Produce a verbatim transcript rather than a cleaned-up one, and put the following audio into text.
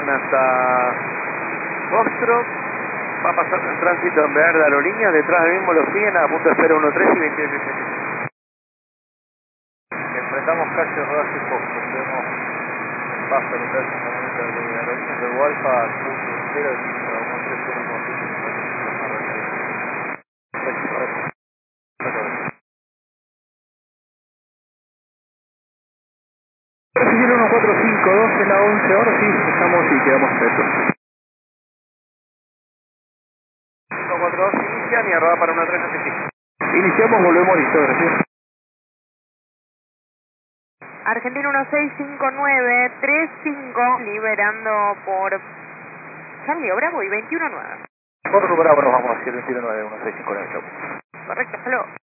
van hasta Foxtrot, va a pasar en tránsito en verde a aerolínea, detrás del mismo lo siguen a punto de espera uno tres y veintiocho ochenta. Enfrentamos calle Rodaje Foxtrot, tenemos paso en el momento de la aerolínea de Alfa, punto cero, uno tres uno uno cinco. Recibir uno cuatro cinco dos en la once, ahora sí, estamos y quedamos presos. uno cuatro dos inician y arroba para uno tres notifica. Iniciamos, volvemos, listo, gracias. Argentina uno seis cinco nueve tres cinco, liberando por Charlie Bravo y veintiuno nueve. Por Bravo nos vamos a hacer veintiuno nueve uno seis cinco nueve. Correcto, hasta luego.